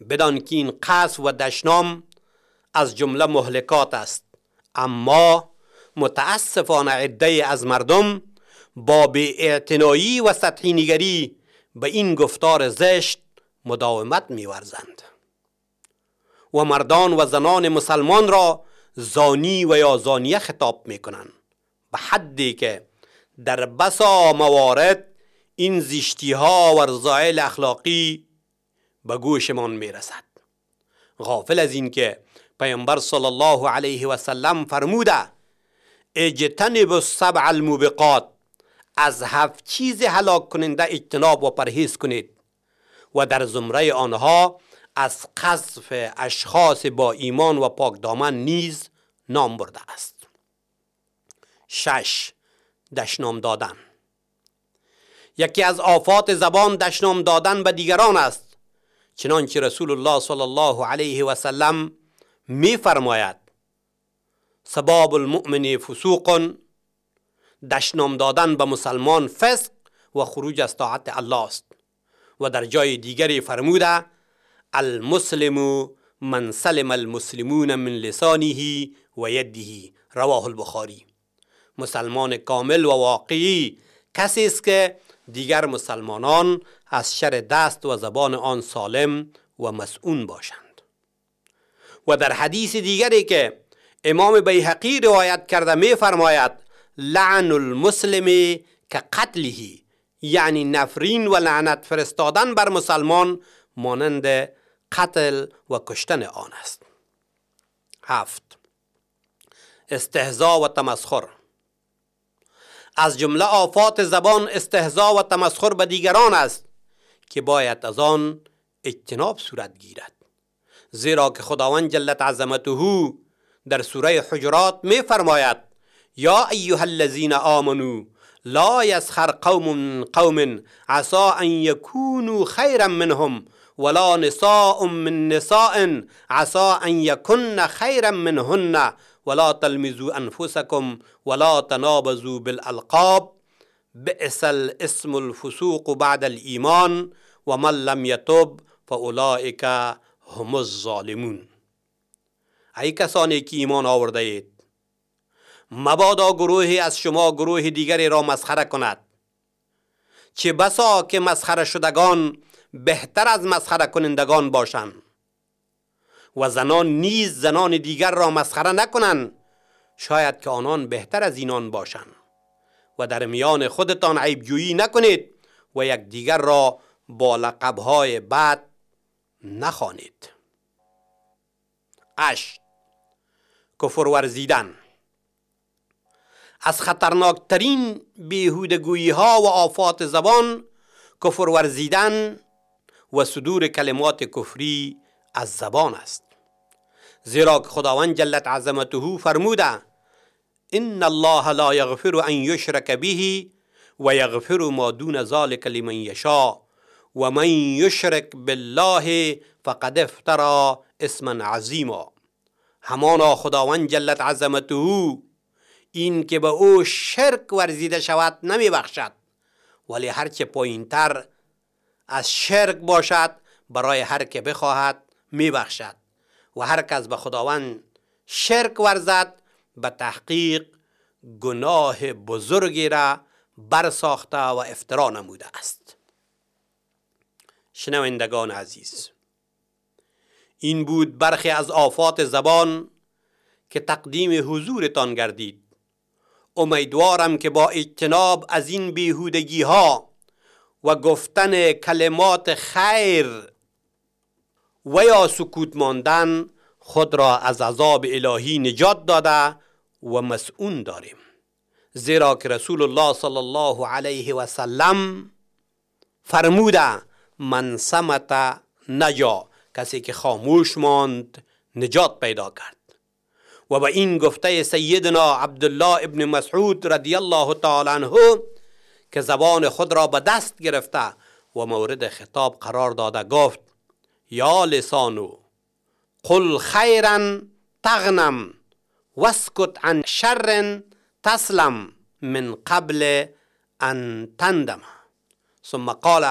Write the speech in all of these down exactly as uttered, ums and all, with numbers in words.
بدان که این قصف و دشنام از جمله مهلکات است، اما متاسفانه عده از مردم با بی‌اعتنایی و سطحی نگری به این گفتار زشت مداومت می‌ورزند و مردان و زنان مسلمان را زانی و یا زانیه خطاب می‌کنند، به حدی که در بسا موارد این زشتی‌ها و رذایل اخلاقی به گوشمان می‌رسد. غافل از این که پیامبر صلی الله علیه و سلم فرموده اجتنبوا السبع الموبقات، از هفت چیز هلاک کننده اجتناب و پرهیز کنید و در زمره آنها از قذف اشخاص با ایمان و پاک دامن نیز نام برده است. شش. دشنام دادن. یکی از آفات زبان دشنام دادن به دیگران است، چنانچه رسول الله صلی الله علیه و سلم می فرماید سباب المؤمن فسوق، دشنام دادن به مسلمان فسق و خروج از طاعت الله است. و در جای دیگری فرموده المسلم من سلم المسلمون من لسانه و یده، رواه البخاری. مسلمان کامل و واقعی کسی است که دیگر مسلمانان از شر دست و زبان آن سالم و مسئول باشند. و در حدیث دیگری که امام بیهقی روایت کرده می فرماید لعن المسلم که قتله، یعنی نفرین و لعنت فرستادن بر مسلمان مانند قتل و کشتن آن است. هفت. استهزا و تمسخر. از جمله آفات زبان استهزا و تمسخر به دیگران است که باید از آن اجتناب صورت گیرد، زیرا که خداوند جل عظمته در سوره حجرات می فرماید یا ایها الذین آمنوا لا یسخر قوم من قوم عسى ان یکونوا خیرا منهم ولا نساء من نساء عسى ان یکن خیرا منهن ولا تلمزوا انفسکم ولا تنابزوا بالالقاب بئس الاسم الفسوق بعد الایمان ومن لم یتب فاولئک هم الظالمون. ای کسانی که ایمان آورده اید، مبادا گروهی از شما گروه دیگری را مسخره کند، چه بسا که مسخره شدگان بهتر از مسخره کنندگان باشند، و زنان نیز زنان دیگر را مسخره نکنند، شاید که آنان بهتر از اینان باشند. و در میان خودتان عیب جویی نکنید و یک دیگر را با لقب‌های بد نخوانید. اش. کفر ورزیدن. از خطرناکترین بیهودگویی ها و آفات زبان کفر ورزیدن و صدور کلمات کفری از زبان است، زیرا که خداوند جل عظمته فرموده ان الله لا یغفر ان یشرک به و یغفر ما دون ذلک لمن یشاء و من یشرک بالله فقد افترى اسما عظیما. همانا خداوند جل عظمته این که به او شرک ورزیده شود نمی بخشد، ولی هرچه پایین تر از شرک باشد برای هر که بخواهد می بخشد، و هر کس به خداوند شرک ورزد به تحقیق گناه بزرگی را برساخته و افترا نموده است. شنوندگان عزیز، این بود برخی از آفات زبان که تقدیم حضورتان گردید. امیدوارم که با اجتناب از این بیهودگی ها و گفتن کلمات خیر و یا سکوت ماندن خود را از عذاب الهی نجات داده و مسئول داریم، زیرا که رسول الله صلی الله علیه و سلم فرموده من صمت نجا، کسی که خاموش ماند نجات پیدا کرد. و به این گفته سیدنا عبدالله ابن مسعود رضی الله تعالی عنه که زبان خود را به دست گرفته و مورد خطاب قرار داده گفت یا لسانو قل خیرا تغنم واسکت عن شر تسلم من قبل ان تندم. ثم قال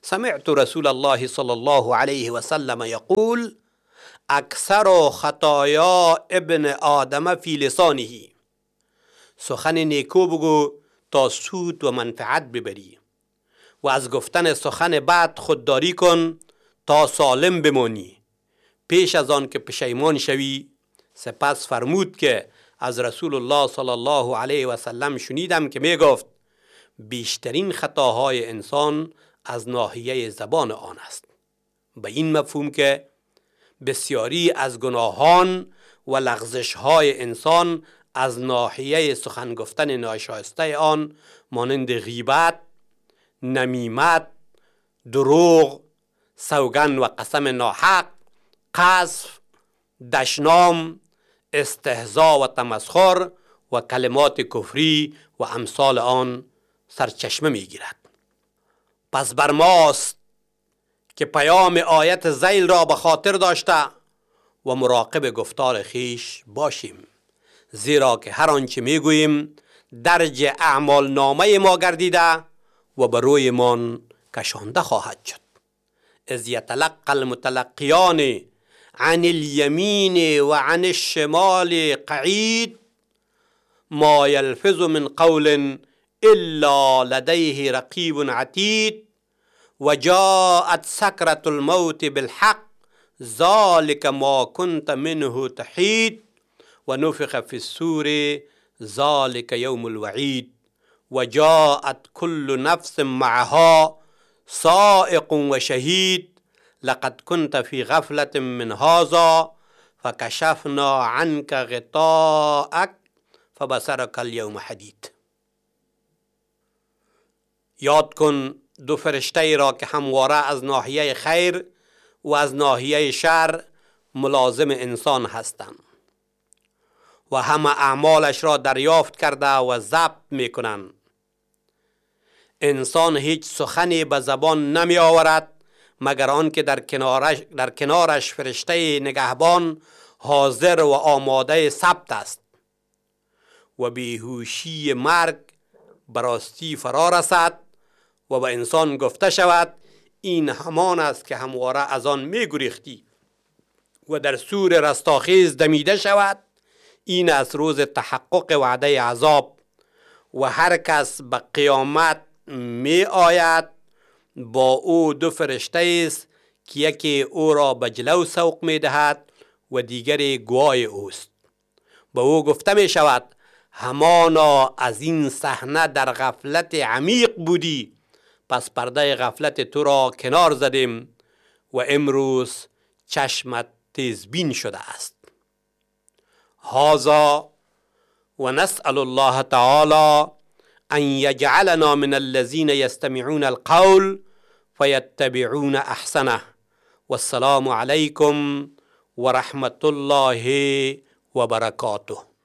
سمعت رسول الله صلی الله علیه و سلم یقول اکثر خطایا ابن آدم فی لسانه. سخن نیکو بگو تا سود و منفعت ببری و از گفتن سخن بد خودداری کن تا سالم بمانی پیش از آن که پشیمان شوی. سپس فرمود که از رسول الله صلی الله علیه و سلم شنیدم که می گفت بیشترین خطاهای انسان از ناحیه زبان آن است، به این مفهوم که بسیاری از گناهان و لغزش‌های انسان از ناحیه سخن گفتن ناشایسته آن مانند غیبت، نمیمت، دروغ، سوگن و قسم ناحق، قذف، دشنام، استهزا و تمسخر و کلمات کفری و امثال آن سرچشمه میگیرد. پس بر ماست که پیام آیت ذیل را به خاطر داشته و مراقب گفتار خیش باشیم، زیرا که هر آنچه میگوییم درج اعمال نامه ما گردیده و بر روی من کشانده خواهد شد. اذ یتلقى المتلقیان عن الیمین و عن الشمال قعید ما یلفظ من قول الا لدیه رقیب عتید و جاءت سکرة الموت بالحق ذلك ما كنت منه تحید و نفخ فی الصور ذلك یوم الوعید و جاءت كل نفس معها سائق و شهید لقد كنت في غفلة من هذا فكشفنا عنك غطاءك فبصرك اليوم حدید. یاد کن دو فرشته را که همواره از ناحیه خیر و از ناحیه شر ملازم انسان هستند و همه اعمالش را دریافت کرده و ضبط میکنند. انسان هیچ سخنی به زبان نمی آورد مگر آنکه در کنارش در کنارش فرشته نگهبان حاضر و آماده ثبت است و بیهوشی مرگ براستی فرا رسد و به انسان گفته شود این همان است که همواره از آن می گریختی و در سور رستاخیز دمیده شود این از روز تحقق وعده عذاب و هر کس به قیامت می آید با او دو فرشته است که یکی او را به جلو سوق می دهد و دیگری گواه اوست. به او گفته می شود همانا از این صحنه در غفلت عمیق بودی، پس پرده غفلت تو را کنار زدیم و امروز چشمت تیزبین شده است. هذا و نسأل الله تعالی ان یجعلنا من الذین یستمعون القول فیتبعون احسنه. والسلام علیکم و رحمت الله و برکاته.